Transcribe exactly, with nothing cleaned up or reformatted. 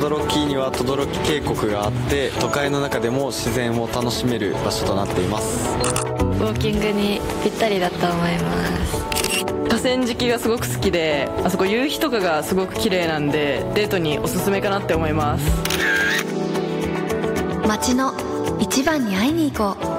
轟には轟渓谷があって、都会の中でも自然を楽しめる場所となっています。 ウォーキングにぴったりだと思います。 河川敷がすごく好きで、あそこ夕日とかがすごく綺麗なんでデートにおすすめかなって思います。 街の一番に会いに行こう。